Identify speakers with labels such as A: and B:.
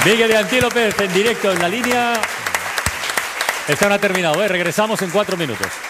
A: Miguel de Antílopez en directo en la línea. Esto no ha terminado, ¿eh? Regresamos en 4 minutos.